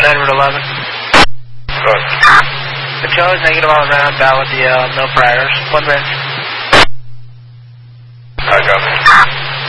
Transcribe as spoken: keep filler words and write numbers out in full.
Edward eleven. Good. Control is negative all around, bow with the uh, no priors. One minute. I got it.